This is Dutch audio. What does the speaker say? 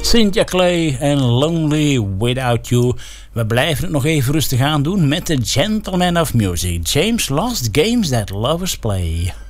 Cynthia Clay en Lonely Without You. We blijven het nog even rustig aan doen met de Gentleman of Music. James Lost Games That Lovers Play.